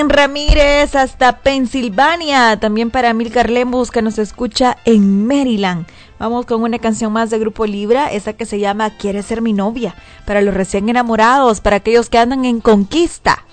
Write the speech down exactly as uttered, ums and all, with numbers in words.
Ramírez hasta Pensilvania, también para Milcar Lemus que nos escucha en Maryland. Vamos con una canción más de Grupo Libra, esa que se llama Quiere ser mi novia, para los recién enamorados, para aquellos que andan en conquista.